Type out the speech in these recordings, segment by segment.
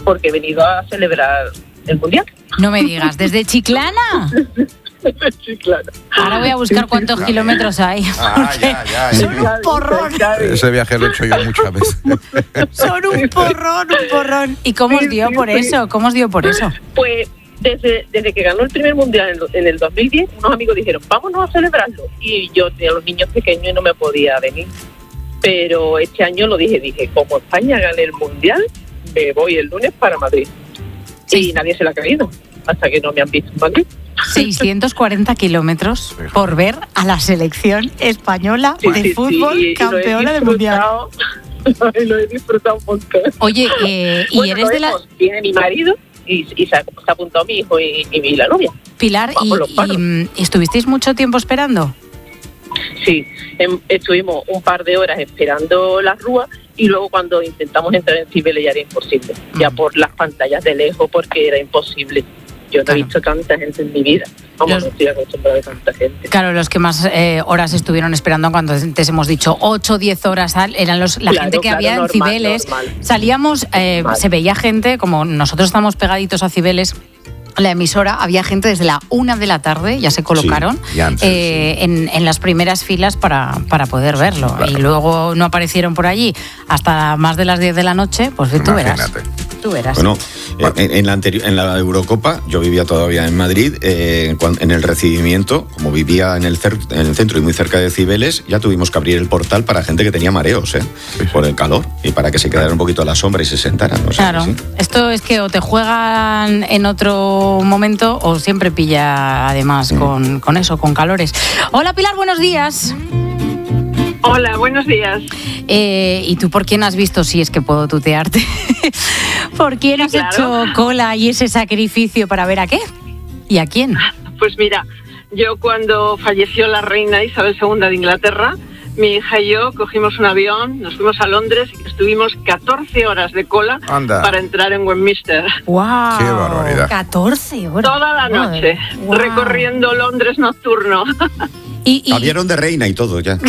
porque he venido a celebrar el Mundial. No me digas, ¿desde Chiclana? Sí, claro. Ahora voy a buscar cuántos kilómetros hay. Ya. Son un porrón. Ese viaje lo he hecho yo muchas veces. Son un porrón. ¿Y cómo os dio por eso? ¿Cómo os dio por eso? Pues desde que ganó el primer Mundial en el 2010, unos amigos dijeron, vámonos a celebrarlo. Y yo tenía los niños pequeños y no me podía venir. Pero este año lo dije, como España gane el Mundial, me voy el lunes para Madrid. Sí. Y nadie se la ha creído, hasta que no me han visto en Madrid. 640 kilómetros por ver a la selección española de fútbol campeona del Mundial. Lo he disfrutado un montón. Oye, y eres de la... Viene mi marido y se ha apuntado mi hijo y la novia. Pilar, ¿y estuvisteis mucho tiempo esperando? Sí, estuvimos un par de horas esperando la rúa y luego cuando intentamos entrar en Cibeles ya era imposible. Ya por las pantallas de lejos, porque era imposible. Yo no he visto tanta gente en mi vida. No estoy acostumbrada a tanta gente. Claro, los que más horas estuvieron esperando, cuando antes hemos dicho 8 o 10 horas, eran la gente que había en Cibeles. Salíamos, se veía gente, como nosotros estamos pegaditos a Cibeles, la emisora, había gente desde la 1 de la tarde, ya se colocaron en las primeras filas para poder verlo. Claro. Y luego no aparecieron por allí hasta más de las 10 de la noche, pues tú verás. Tú verás. Bueno, en la Eurocopa, yo vivía todavía en Madrid, en el recibimiento, como vivía en el centro y muy cerca de Cibeles, ya tuvimos que abrir el portal para gente que tenía mareos, por el calor, y para que se quedara un poquito a la sombra y se sentaran. Claro, esto es que o te juegan en otro momento o siempre pilla además con eso, con calores. Hola Pilar, buenos días. Hola, buenos días. ¿Y tú por quién has visto, si es que puedo tutearte? ¿Por quién has hecho cola y ese sacrificio para ver a qué? ¿Y a quién? Pues mira, yo cuando falleció la reina Isabel II de Inglaterra, mi hija y yo cogimos un avión, nos fuimos a Londres y estuvimos 14 horas de cola para entrar en Westminster. ¡Wow! ¡Qué barbaridad! 14 horas. Toda la noche, recorriendo Londres nocturno. Cambiaron de reina y todo ya.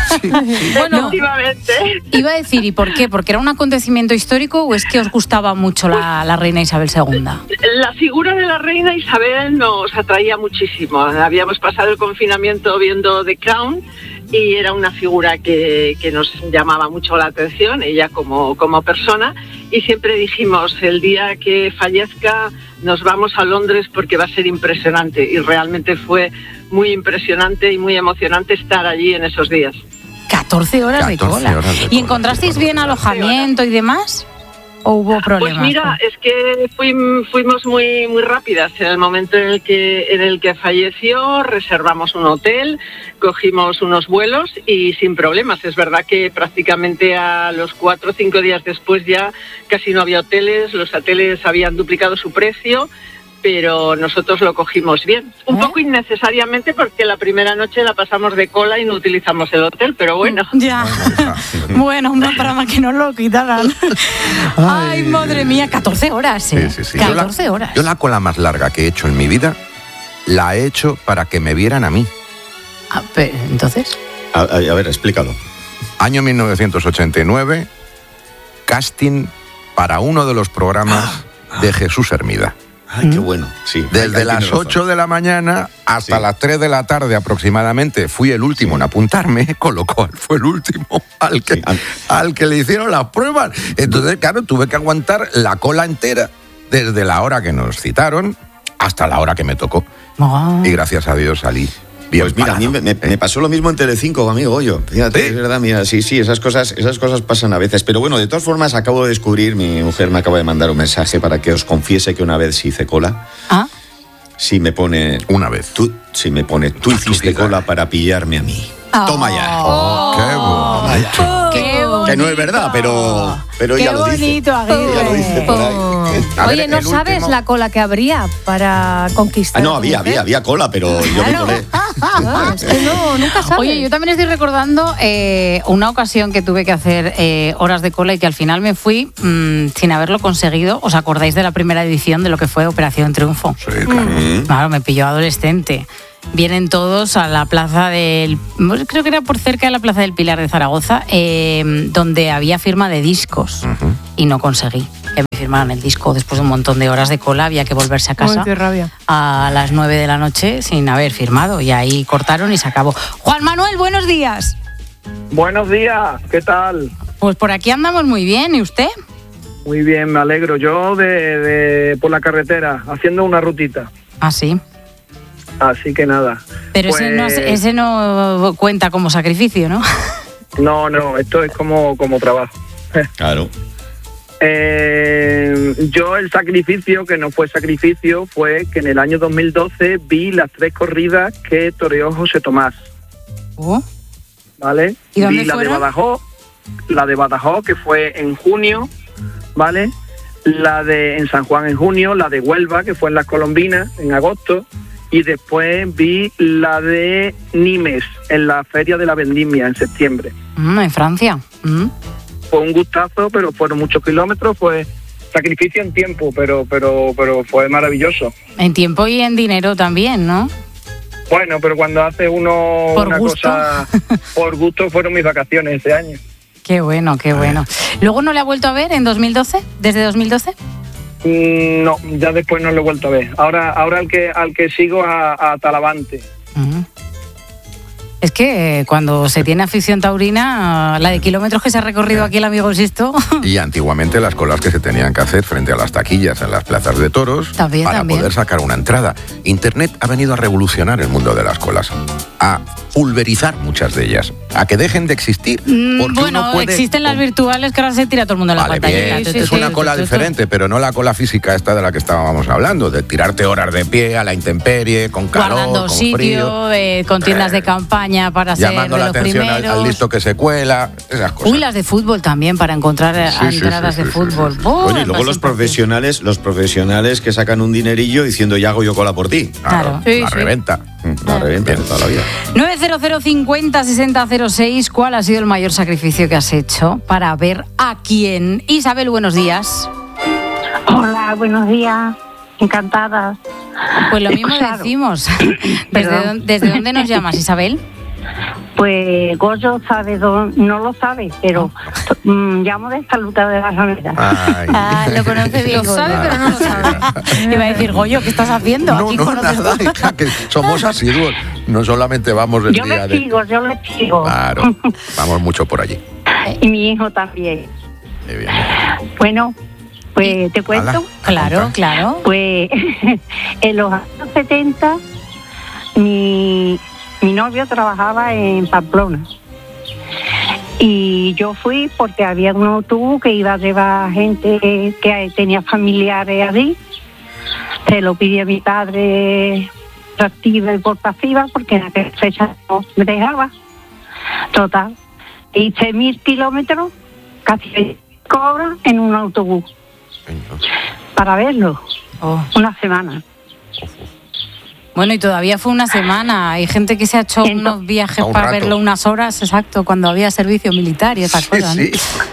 Bueno, iba a decir, ¿y por qué? ¿Porque era un acontecimiento histórico o es que os gustaba mucho la reina Isabel II? La figura de la reina Isabel nos atraía muchísimo. Habíamos pasado el confinamiento viendo The Crown y era una figura que nos llamaba mucho la atención, ella como persona, y siempre dijimos, el día que fallezca nos vamos a Londres porque va a ser impresionante, y realmente fue muy impresionante y muy emocionante estar allí en esos días. 14 horas de cola. ¿Y encontrasteis bien alojamiento y demás? ¿O hubo problemas? Pues mira, es que fuimos muy rápidas. En el momento en el que falleció, reservamos un hotel, cogimos unos vuelos y sin problemas. Es verdad que prácticamente a los 4 o 5 días después ya casi no había hoteles, los hoteles habían duplicado su precio, pero nosotros lo cogimos bien. Un poco innecesariamente, porque la primera noche la pasamos de cola y no utilizamos el hotel, pero bueno. Ya. Bueno, para más que no lo quitaran. Ay, madre mía, 14 horas, ¿eh? Sí. 14 horas. Yo la cola más larga que he hecho en mi vida la he hecho para que me vieran a mí. Pero, ¿entonces? A ver, explícalo. Año 1989, casting para uno de los programas de Jesús Hermida. Ay, qué bueno, sí. Desde las 8 de la mañana hasta las 3 de la tarde aproximadamente fui el último en apuntarme, con lo cual fue el último al que le hicieron las pruebas. Entonces, claro, tuve que aguantar la cola entera desde la hora que nos citaron hasta la hora que me tocó. Y gracias a Dios salí bien. Pues mira, parado. A mí me pasó lo mismo en Telecinco, amigo Goyo. Fíjate, ¿sí? Es verdad, mira, sí, esas cosas pasan a veces. Pero bueno, de todas formas, acabo de descubrir, mi mujer me acaba de mandar un mensaje para que os confiese que una vez sí hice cola. ¿Ah? Sí me pone... Una vez. Tú hiciste cola para pillarme a mí. Toma ya. Qué bonito. Que no es verdad, pero ella lo dice. Bonito, Ella lo dice por ahí. Oye, ¿no sabes la cola que habría para conquistar? No, había cola, pero yo me colé. Es que no, nunca sabes. Oye, yo también estoy recordando una ocasión que tuve que hacer horas de cola y que al final me fui sin haberlo conseguido. ¿Os acordáis de la primera edición de lo que fue Operación Triunfo? Sí, claro. Claro, me pilló adolescente. Vienen todos a la plaza creo que era por cerca de la Plaza del Pilar de Zaragoza, donde había firma de discos. Y no conseguí que me firmaran. firmaron el disco después de un montón de horas de cola. Había que volverse a casa. Ay, qué rabia. A las 9 de la noche sin haber firmado. Y ahí cortaron y se acabó. Juan Manuel, buenos días. Buenos días, ¿qué tal? Pues por aquí andamos muy bien. ¿Y usted? Muy bien, me alegro. Yo por la carretera, haciendo una rutita. Ah, sí. Así que nada. Pero pues, ese no cuenta como sacrificio, ¿no? No, esto es como trabajo. Claro. Yo el sacrificio, que no fue sacrificio, fue que en el año 2012 vi las 3 corridas que toreó José Tomás. Oh. ¿Vale? ¿Y dónde vi la fueron? la de Badajoz, que fue en junio, ¿vale? La de en San Juan en junio, la de Huelva, que fue en las Colombinas, en agosto, y después vi la de Nimes, en la Feria de la Vendimia, en septiembre. En Francia. Fue un gustazo, pero fueron muchos kilómetros, fue sacrificio en tiempo, pero fue maravilloso. En tiempo y en dinero también, ¿no? Bueno, pero cuando hace uno por una gusto. cosa por gusto, fueron mis vacaciones ese año. Qué bueno, qué bueno. ¿Luego no le ha vuelto a ver en 2012? ¿Desde 2012? No, ya después no lo he vuelto a ver. Ahora al que sigo a Talavante. Es que cuando se tiene afición taurina, la de kilómetros que se ha recorrido aquí el amigo Sisto. Y antiguamente las colas que se tenían que hacer frente a las taquillas en las plazas de toros También. poder sacar una entrada. Internet ha venido a revolucionar el mundo de las colas, a pulverizar muchas de ellas, a que dejen de existir. Bueno, existen las virtuales que ahora se tira todo el mundo en la pantalla. Es una cola diferente, pero no la cola física esta de la que estábamos hablando, de tirarte horas de pie a la intemperie, con calor, guardando con sitio, frío, con tiendas de campaña para ser llamando de la los atención primeros. al listo que se cuela, esas cosas. Uy, las de fútbol también, para encontrar entradas de fútbol. Oye, y luego los profesionales que sacan un dinerillo diciendo ya hago yo cola por ti. Claro. La reventa. La reventa de toda la vida. 900 50 60 06. ¿Cuál ha sido el mayor sacrificio que has hecho para ver a quién? Isabel, buenos días. Hola, buenos días. Encantada. Pues lo mismo Claro. decimos. ¿Desde dónde nos llamas, Isabel? Pues Goyo sabe no lo sabe, pero llamo de Saluta de la Ramera. Lo conoce bien. Lo sabe, pero no lo sabe. Iba a decir, Goyo, ¿qué estás haciendo? No, Aquí no, conoces nada, hija, que somos asiduos. No solamente vamos el Yo día le sigo. Claro, vamos mucho por allí. Y mi hijo también. Muy bien. Bueno, pues te cuento. Claro. Pues en los años 70 mi novio trabajaba en Pamplona y yo fui porque había un autobús que iba a llevar gente que tenía familiares allí. Se lo pidió a mi padre por activa y por pasiva porque en aquella fecha no me dejaba. Total, hice 1000 kilómetros, casi 5 horas en un autobús para verlo. Una semana. Bueno, y todavía fue una semana. Hay gente que se ha hecho unos viajes para verlo unas horas, exacto, cuando había servicio militar y esas cosas, ¿no?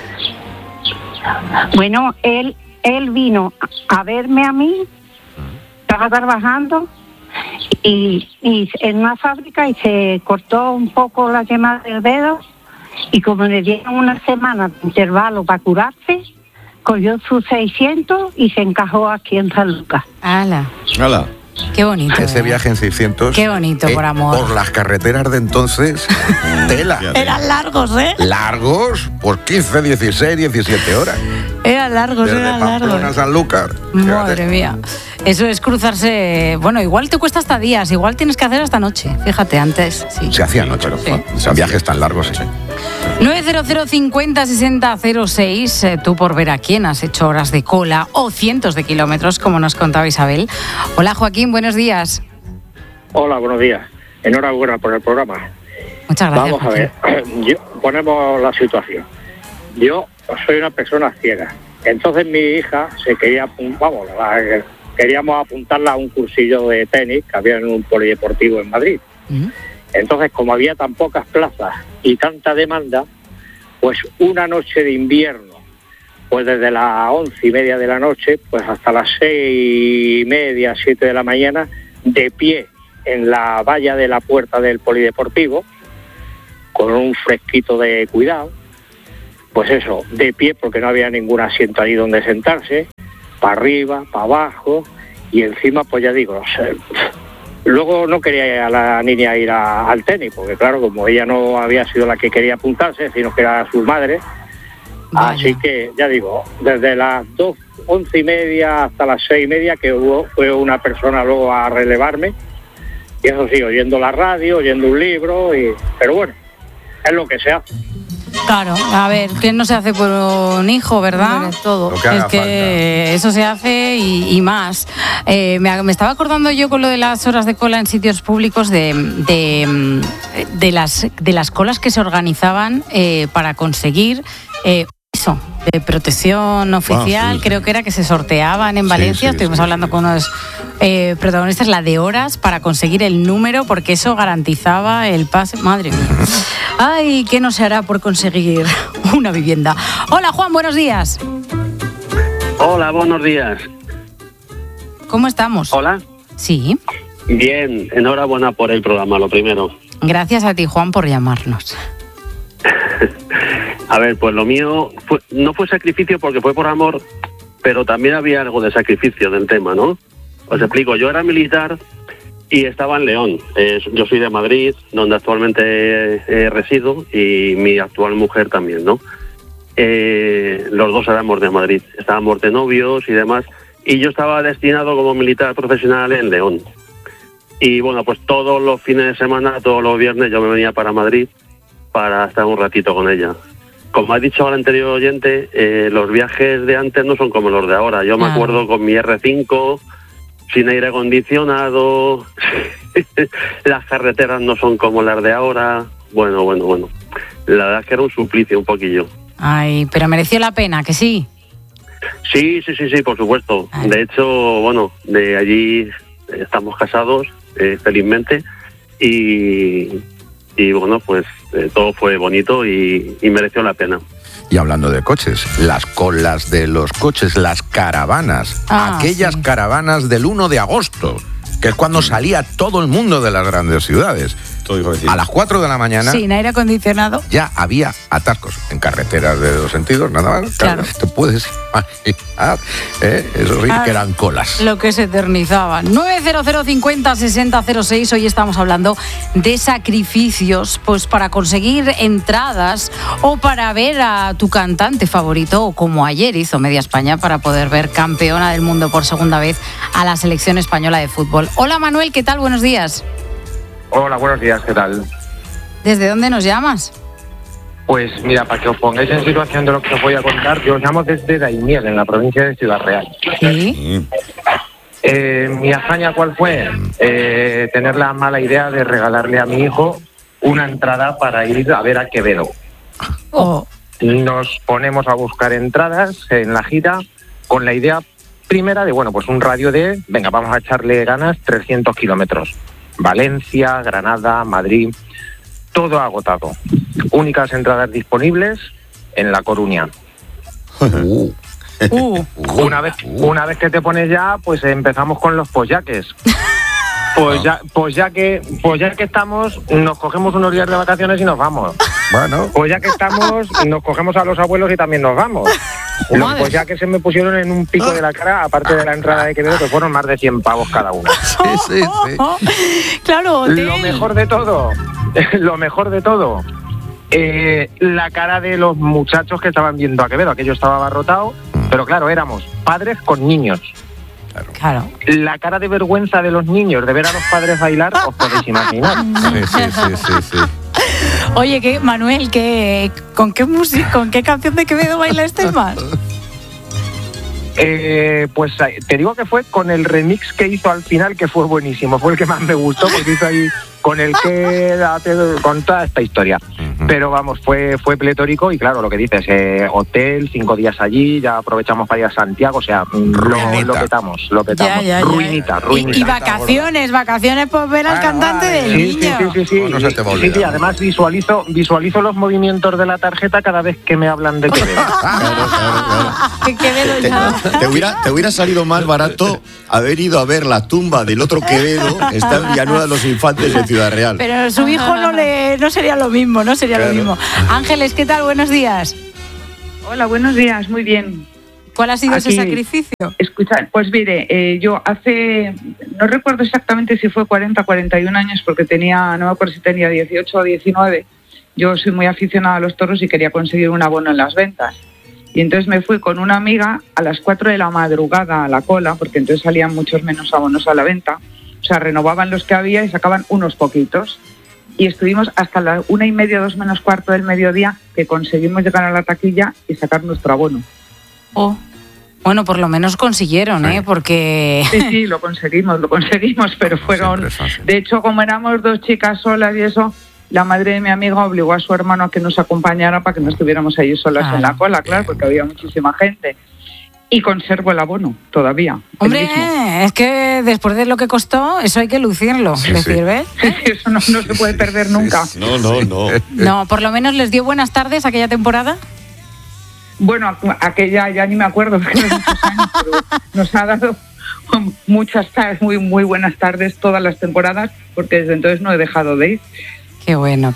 Bueno, él vino a verme a mí, estaba trabajando y en una fábrica y se cortó un poco la yema del dedo y como le dieron una semana de intervalo para curarse, cogió sus 600 y se encajó aquí en San Lucas. ¡Hala! Qué bonito. Ese viaje en 600. Qué bonito, por amor. Por las carreteras de entonces, tela. Eran largos, ¿eh? Largos, pues 15, 16, 17 horas. Eran largos, Desde eran Pamplona largos. a Sanlúcar. Madre mía. Eso es cruzarse. Bueno, igual te cuesta hasta días, igual tienes que hacer hasta noche. Fíjate, antes. Sí. Se hacía noche, Son viajes tan largos, sí. 900 50 60 06. Tú por ver a quién has hecho horas de cola o cientos de kilómetros, como nos contaba Isabel. Hola, Joaquín, buenos días. Hola, buenos días. Enhorabuena por el programa. Muchas gracias. Vamos a ver, ponemos la situación. Yo soy una persona ciega. Entonces mi hija se quería, queríamos apuntarla a un cursillo de tenis que había en un polideportivo en Madrid. Entonces, como había tan pocas plazas y tanta demanda, pues una noche de invierno, pues desde las 11:30 de la noche, pues hasta las 6:30, 7 de la mañana, de pie en la valla de la puerta del polideportivo, con un fresquito de cuidado, pues eso, de pie porque no había ningún asiento allí donde sentarse, para arriba, para abajo, y encima, pues ya digo, o sea, luego no quería a la niña ir al tenis, porque claro, como ella no había sido la que quería apuntarse, sino que era su madre. Vaya. Así que, ya digo, desde las 11:30 hasta las 6:30 que fue una persona luego a relevarme, y eso sí, oyendo la radio, oyendo un libro, pero bueno, es lo que se hace. Claro, a ver, ¿qué no se hace por un hijo, verdad? Todo. Es que eso se hace y más. Me estaba acordando yo con lo de las horas de cola en sitios públicos de las colas que se organizaban para conseguir eso, de protección oficial, creo que era que se sorteaban en Valencia. Estuvimos hablando con unos protagonistas, la de horas para conseguir el número, porque eso garantizaba el pase. Madre mía. Ay, ¿qué no se hará por conseguir una vivienda? Hola, Juan, buenos días. Hola, buenos días. ¿Cómo estamos? Hola. Sí. Bien, enhorabuena por el programa, lo primero. Gracias a ti, Juan, por llamarnos. A ver, pues lo mío no fue sacrificio porque fue por amor, pero también había algo de sacrificio del tema, ¿no? Os explico, yo era militar y estaba en León. Yo soy de Madrid, donde actualmente resido, y mi actual mujer también, ¿no? Los dos éramos de Madrid, estábamos de novios y demás, y yo estaba destinado como militar profesional en León. Y bueno, pues todos los fines de semana, todos los viernes yo me venía para Madrid para estar un ratito con ella. Como ha dicho el anterior oyente, los viajes de antes no son como los de ahora. Yo me acuerdo con mi R5, sin aire acondicionado, las carreteras no son como las de ahora. Bueno. La verdad es que era un suplicio un poquillo. Ay, pero mereció la pena, ¿que sí? Sí, por supuesto. Ay. De hecho, bueno, de allí estamos casados, felizmente, y bueno, pues todo fue bonito y mereció la pena. Y hablando de coches, las colas de los coches, las caravanas, aquellas caravanas del 1 de agosto, que es cuando salía todo el mundo de las grandes ciudades. A las 4 de la mañana, sin aire acondicionado, ya había atascos en carreteras de dos sentidos, nada más. Claro. Te puedes imaginar, eso sí que eran colas. Lo que se eternizaban. 900 50 60 06. Hoy estamos hablando de sacrificios, pues para conseguir entradas o para ver a tu cantante favorito, o como ayer hizo Media España para poder ver campeona del mundo por segunda vez a la selección española de fútbol. Hola, Manuel, ¿qué tal? Buenos días. Hola, buenos días, ¿qué tal? ¿Desde dónde nos llamas? Pues mira, para que os pongáis en situación de lo que os voy a contar, yo os llamo desde Daimiel, en la provincia de Ciudad Real. ¿Sí? Mi hazaña, ¿cuál fue? Tener la mala idea de regalarle a mi hijo una entrada para ir a ver a Quevedo. Oh. Nos ponemos a buscar entradas en la gira con la idea primera de, bueno, pues un radio de, venga, vamos a echarle ganas, 300 kilómetros. Valencia, Granada, Madrid, todo agotado. Únicas entradas disponibles en La Coruña. Una vez que te pones ya, pues empezamos con los pollaques. Pues ya que estamos, nos cogemos unos días de vacaciones y nos vamos. Bueno. Pues ya que estamos, nos cogemos a los abuelos y también nos vamos. Pues ya que se me pusieron en un pico de la cara, aparte de la entrada de Quevedo, que fueron más de 100 pavos cada una. Sí. Claro, lo mejor de todo, la cara de los muchachos que estaban viendo a Quevedo. Aquello estaba abarrotado, pero claro, éramos padres con niños. Claro. La cara de vergüenza de los niños de ver a los padres bailar, os podéis imaginar. Sí. Oye, Manuel, ¿con qué canción de Quevedo bailaste más? Pues te digo que fue con el remix que hizo al final, que fue buenísimo, fue el que más me gustó, porque hizo ahí con el que con toda esta historia. Pero vamos, fue pletórico y claro, lo que dices, hotel, 5 días allí, ya aprovechamos para ir a Santiago, o sea, lo petamos. Ya. Ruinita. Y vacaciones por ver al cantante del niño. Sí, además visualizo los movimientos de la tarjeta cada vez que me hablan de Quevedo. Claro. Te hubiera salido más barato haber ido a ver la tumba del otro Quevedo, está en Villanueva de los Infantes de Ciudad Real. Pero su hijo no sería lo mismo, lo mismo. Ángeles, ¿qué tal? Buenos días. Hola, buenos días, muy bien. ¿Cuál ha sido ese sacrificio? Escucha, pues mire, yo no recuerdo exactamente si fue 40 o 41 años, porque no me acuerdo si tenía 18 o 19, yo soy muy aficionada a los toros y quería conseguir un abono en las ventas. Y entonces me fui con una amiga a las 4 de la madrugada a la cola, porque entonces salían muchos menos abonos a la venta. O sea, renovaban los que había y sacaban unos poquitos. Y estuvimos hasta las 1:30, 2 menos cuarto del mediodía, que conseguimos llegar a la taquilla y sacar nuestro abono. Oh. Bueno, por lo menos consiguieron, ¿eh? Porque... Sí, lo conseguimos, pero fueron... De hecho, como éramos 2 chicas solas y eso... La madre de mi amiga obligó a su hermano a que nos acompañara para que no estuviéramos ahí solas en la cola, claro, porque había muchísima gente. Y conservo el abono todavía. Hombre, es que después de lo que costó, eso hay que lucirlo, ¿ves? Sí, eso no se puede perder nunca. No. No, por lo menos les dio buenas tardes aquella temporada. Bueno, aquella ya ni me acuerdo, porque hace muchos años, pero nos ha dado muchas tardes, muy buenas tardes todas las temporadas, porque desde entonces no he dejado de ir. Qué bueno.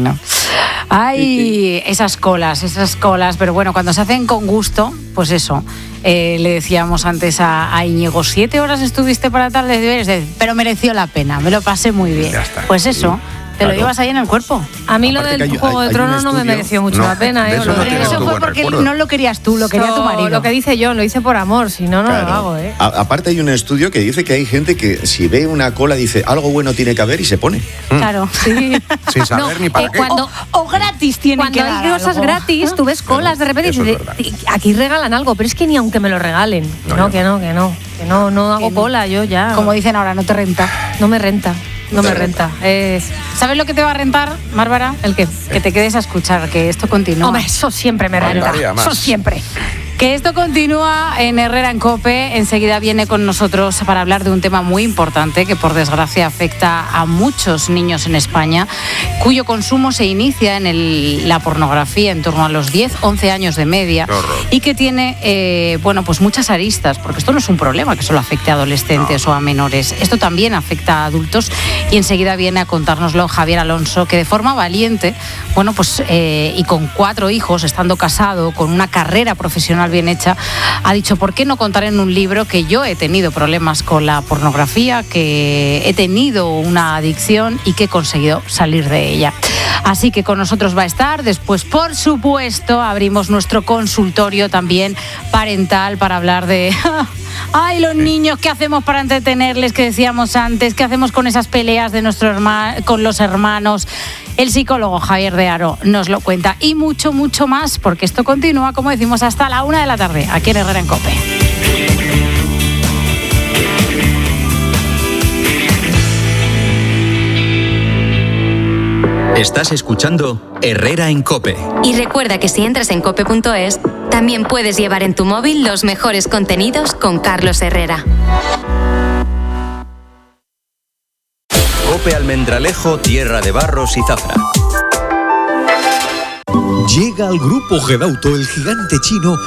Ay, esas colas, pero bueno, cuando se hacen con gusto, pues eso. Le decíamos antes a Íñigo, 7 horas estuviste para tarde de deberes, pero mereció la pena, me lo pasé muy bien. Pues eso. Te lo llevas ahí en el cuerpo. A mí lo del Juego de Tronos no me mereció mucho la pena. Eso fue porque no lo querías tú, lo quería tu marido. Lo que dice yo, lo hice por amor, si no, no lo hago. Aparte hay un estudio que dice que hay gente que si ve una cola dice algo bueno tiene que haber y se pone. Claro, sí. Sin saber ni para qué. O gratis tiene que dar. Cuando hay cosas gratis, tú ves colas de repente y dices, aquí regalan algo, pero es que ni aunque me lo regalen. Que no hago cola, yo ya. Como dicen ahora, no te renta. No me renta. No me renta. ¿Sabes lo que te va a rentar, Bárbara? ¿El qué? Que te quedes a escuchar, que esto continúa. Hombre, eso siempre me renta. Eso siempre. Que esto continúa en Herrera en COPE. Enseguida viene con nosotros para hablar de un tema muy importante que por desgracia afecta a muchos niños en España, cuyo consumo se inicia en la pornografía en torno a los 10-11 años de media y que tiene pues muchas aristas, porque esto no es un problema que solo afecte a adolescentes o a menores. Esto también afecta a adultos y enseguida viene a contárnoslo Javier Alonso, que de forma valiente, y con 4 hijos, estando casado, con una carrera profesional bien hecha, ha dicho, ¿por qué no contar en un libro que yo he tenido problemas con la pornografía, que he tenido una adicción y que he conseguido salir de ella? Así que con nosotros va a estar. Después, por supuesto, abrimos nuestro consultorio también parental para hablar de... ¡Ay, los niños! ¿Qué hacemos para entretenerles? Que decíamos antes, ¿qué hacemos con esas peleas de con los hermanos? El psicólogo Javier de Haro nos lo cuenta y mucho, mucho más, porque esto continúa, como decimos, hasta la 1 de la tarde, aquí en Herrera en COPE. Estás escuchando Herrera en COPE. Y recuerda que si entras en cope.es, también puedes llevar en tu móvil los mejores contenidos con Carlos Herrera. COPE Almendralejo, tierra de barros y zafra. Llega al grupo Gedauto el gigante chino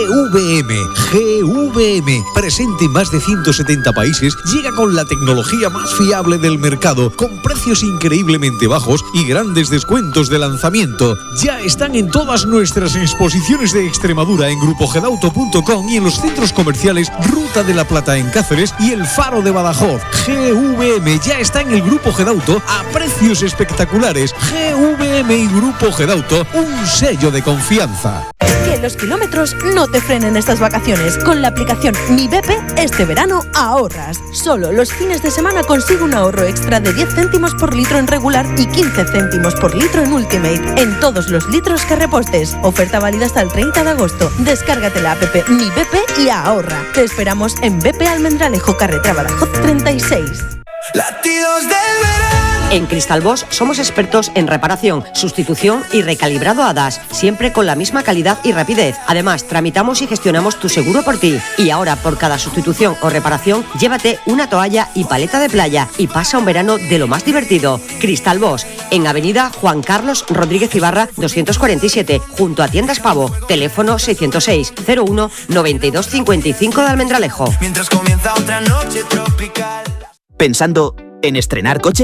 GVM, presente en más de 170 países, llega con la tecnología más fiable del mercado, con precios increíblemente bajos y grandes descuentos de lanzamiento. Ya están en todas nuestras exposiciones de Extremadura en grupogedauto.com y en los centros comerciales Ruta de la Plata en Cáceres y El Faro de Badajoz. GVM ya está en el grupo Gedauto a precios espectaculares. GVM y Grupo Gedauto, un sello de confianza. Que los kilómetros no te frenen estas vacaciones. Con la aplicación Mi BP, este verano ahorras. Solo los fines de semana consigue un ahorro extra de 10 céntimos por litro en regular y 15 céntimos por litro en Ultimate, en todos los litros que repostes. Oferta válida hasta el 30 de agosto. Descárgate la app Mi BP y ahorra. Te esperamos en BP Almendralejo, carretera Badajoz 36. Latidos del verano. En Cristal Bosch somos expertos en reparación, sustitución y recalibrado HADAS, siempre con la misma calidad y rapidez. Además, tramitamos y gestionamos tu seguro por ti. Y ahora, por cada sustitución o reparación, llévate una toalla y paleta de playa y pasa un verano de lo más divertido. Cristal Bosch, en Avenida Juan Carlos Rodríguez Ibarra 247, junto a Tiendas Pavo. Teléfono 606 01 92 55 de Almendralejo. Mientras comienza otra noche tropical. ¿Pensando en estrenar coche?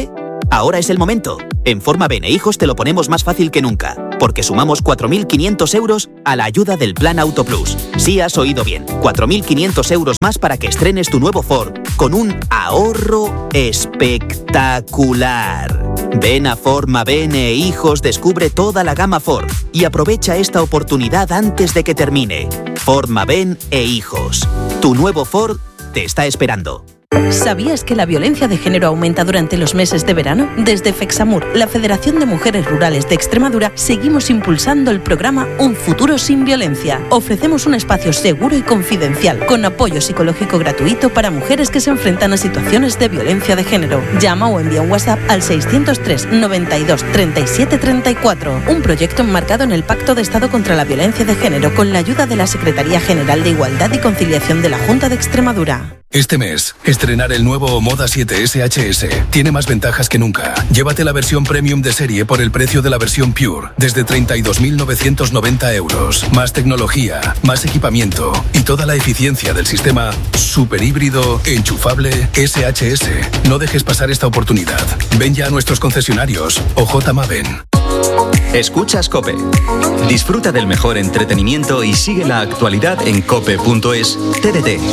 Ahora es el momento. En Forma Bene Hijos te lo ponemos más fácil que nunca, porque sumamos 4.500 euros a la ayuda del Plan Auto Plus. Sí, has oído bien, 4.500 euros más para que estrenes tu nuevo Ford con un ahorro espectacular. Ven a Forma Bene Hijos, descubre toda la gama Ford y aprovecha esta oportunidad antes de que termine. Forma Bene Hijos. Tu nuevo Ford te está esperando. ¿Sabías que la violencia de género aumenta durante los meses de verano? Desde FEXAMUR, la Federación de Mujeres Rurales de Extremadura, seguimos impulsando el programa Un Futuro Sin Violencia. Ofrecemos un espacio seguro y confidencial, con apoyo psicológico gratuito para mujeres que se enfrentan a situaciones de violencia de género. Llama o envía un WhatsApp al 603 92 37 34. Un proyecto enmarcado en el Pacto de Estado contra la Violencia de Género, con la ayuda de la Secretaría General de Igualdad y Conciliación de la Junta de Extremadura. Este mes, estrenar el nuevo Moda 7 SHS tiene más ventajas que nunca. Llévate la versión premium de serie por el precio de la versión Pure, desde 32.990 euros. Más tecnología, más equipamiento y toda la eficiencia del sistema superhíbrido enchufable SHS. No dejes pasar esta oportunidad. Ven ya a nuestros concesionarios o J-Maven. Escuchas COPE. Disfruta del mejor entretenimiento y sigue la actualidad en cope.es. TDT.